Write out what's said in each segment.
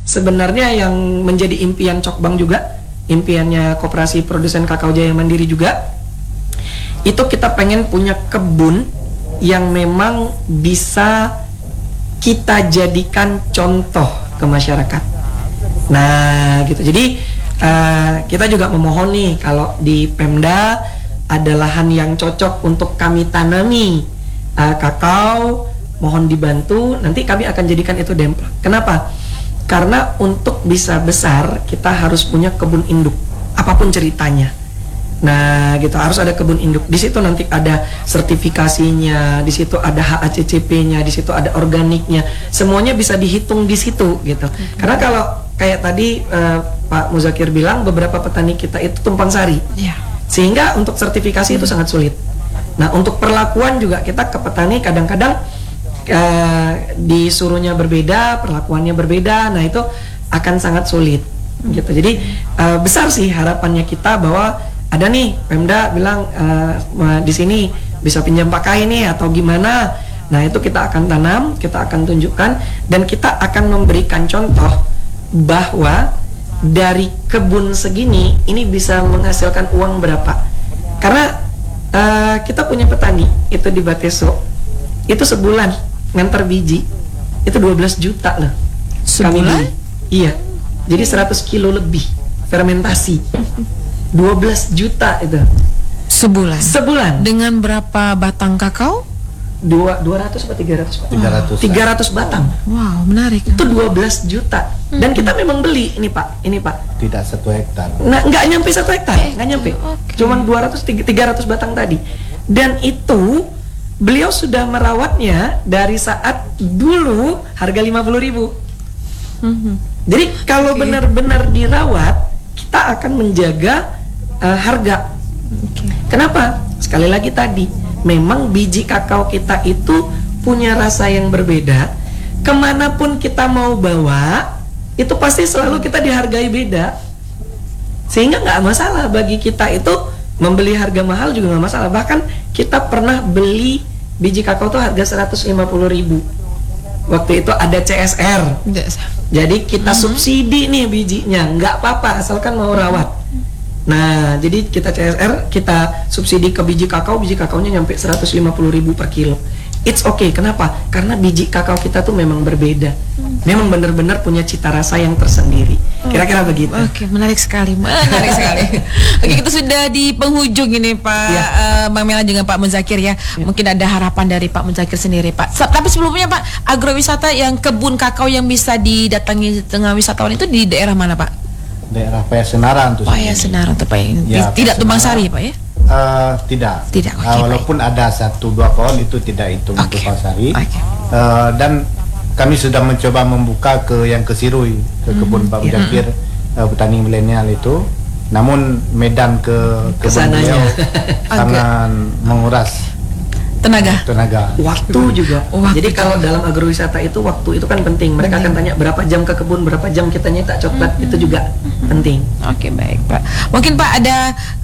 sebenarnya yang menjadi impian Cokbang juga, impiannya Koperasi Produsen Kakao Jaya Mandiri juga, itu kita pengen punya kebun yang memang bisa kita jadikan contoh ke masyarakat. Nah gitu, jadi kita juga memohon nih kalau di Pemda ada lahan yang cocok untuk kami tanami kakao, mohon dibantu, nanti kami akan jadikan itu demplang. Kenapa? Karena untuk bisa besar kita harus punya kebun induk, apapun ceritanya. Nah, gitu, harus ada kebun induk. Di situ nanti ada sertifikasinya, di situ ada HACCP-nya, di situ ada organiknya. Semuanya bisa dihitung di situ, gitu. Karena kalau kayak tadi Pak Muzakir bilang, beberapa petani kita itu tumpang sari. Sehingga untuk sertifikasi itu sangat sulit. Nah, untuk perlakuan juga kita ke petani kadang-kadang disuruhnya berbeda, perlakuannya berbeda. Nah, itu akan sangat sulit, gitu. Jadi besar sih harapannya kita bahwa ada nih Pemda bilang di sini bisa pinjam pakai nih atau gimana. Nah, itu kita akan tanam, kita akan tunjukkan, dan kita akan memberikan contoh bahwa dari kebun segini ini bisa menghasilkan uang berapa. Karena kita punya petani itu di Bateso, itu sebulan ngantar biji itu 12 juta loh. Sebulan? Iya. Jadi 100 kilo lebih fermentasi. 12 juta itu sebulan. Dengan berapa batang kakao? 200 atau 300 Pak? 300 batang. Wow, menarik. Itu 12 juta. Dan kita memang beli ini Pak. Tidak 1 hektar. Nah, nggak nyampe 1 hektar, nggak nyampe. Cuman 300 batang tadi. Dan itu beliau sudah merawatnya dari saat dulu harga 50.000. Jadi kalau benar-benar dirawat, kita akan menjaga harga. Kenapa? Sekali lagi tadi, memang biji kakao kita itu punya rasa yang berbeda. Kemanapun kita mau bawa, itu pasti selalu kita dihargai beda. Sehingga nggak masalah bagi kita itu membeli harga mahal juga nggak masalah. Bahkan kita pernah beli biji kakao itu harga 150.000. Waktu itu ada CSR. Jadi kita subsidi nih bijinya, nggak apa-apa asalkan mau rawat. Nah, jadi kita CSR, kita subsidi ke biji kakaonya nyampe 150.000 per kilo. It's okay, kenapa? Karena biji kakao kita tuh memang berbeda. Memang benar-benar punya cita rasa yang tersendiri. Kira-kira begitu. Oke, menarik sekali. Oke, kita sudah di penghujung ini Pak Bang Melan juga Pak Muzakir ya. Mungkin ada harapan dari Pak Muzakir sendiri Pak. Tapi sebelumnya Pak, agrowisata yang kebun kakao yang bisa didatangi dengan wisatawan itu di daerah mana Pak? Daerah Paya Senaran tuh. Paya Senaran tuh Pak ya. Tidak tumbang sari Pak ya? Tidak. Okay, walaupun ada 1-2 pohon itu tidak hitung tumbang sari. Dan kami sudah mencoba membuka ke yang ke Sirui, ke kebun Pak Muzakir, petani milenial itu. Namun medan ke kebun beliau sangat menguras tenaga. Waktu juga. Jadi kalau dalam agrowisata itu waktu itu kan penting. Mereka akan tanya berapa jam ke kebun, berapa jam kita nyetak coklat, itu juga penting. Oke, baik Pak. Mungkin Pak ada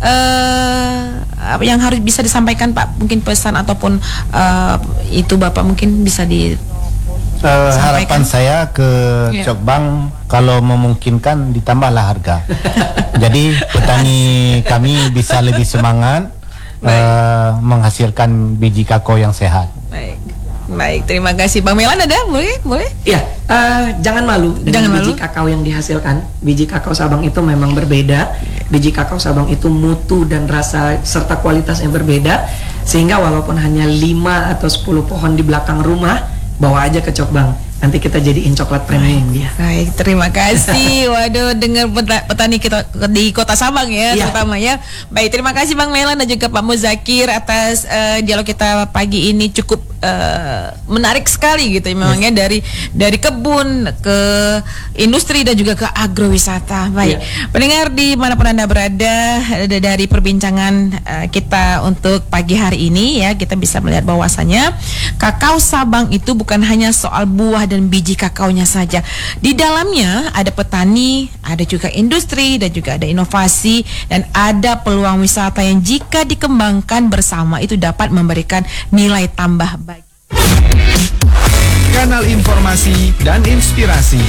yang harus bisa disampaikan Pak, mungkin pesan ataupun itu Bapak mungkin bisa harapan saya ke Cokbang, kalau memungkinkan ditambahlah harga. Jadi petani kami bisa lebih semangat menghasilkan biji kakao yang sehat. Baik, terima kasih. Bang Melan ada? Boleh? Iya, jangan malu dengan biji kakao yang dihasilkan. Biji kakao Sabang itu memang berbeda. Biji kakao Sabang itu mutu dan rasa serta kualitasnya berbeda. Sehingga walaupun hanya 5 atau 10 pohon di belakang rumah, bawa aja ke Cokbang. Nanti kita jadiin coklat premium dia. Baik, terima kasih. Waduh, dengar petani kita di Kota Sabang ya, terutama ya. Baik, terima kasih Bang Melan dan juga Pak Muzakir atas dialog kita pagi ini, cukup menarik sekali gitu memangnya, dari kebun ke industri dan juga ke agrowisata. Baik, pendengar dimanapun Anda berada, dari perbincangan kita untuk pagi hari ini ya, kita bisa melihat bahwasannya kakao Sabang itu bukan hanya soal buah dan biji kakaonya saja. Di dalamnya ada petani, ada juga industri, dan juga ada inovasi, dan ada peluang wisata yang jika dikembangkan bersama itu dapat memberikan nilai tambah bagi kanal informasi dan inspirasi.